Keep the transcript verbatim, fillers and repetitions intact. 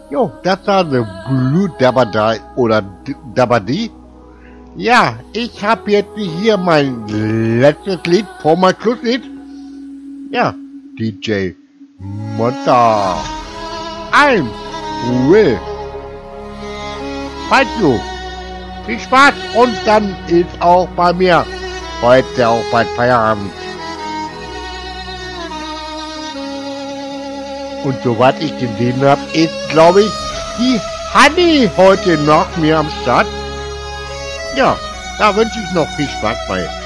Jo, das war The Blue Dabadai oder D- Dabadi. Ja, ich habe jetzt hier mein letztes Lied vor mein Schlusslied. Ja, D J Monster. I'm will fight you. Viel Spaß und dann ist auch bei mir heute auch bald Feierabend. Und soweit ich gesehen habe, ist, glaube ich, die Honey heute noch mir am Start. Ja, da wünsche ich noch viel Spaß bei.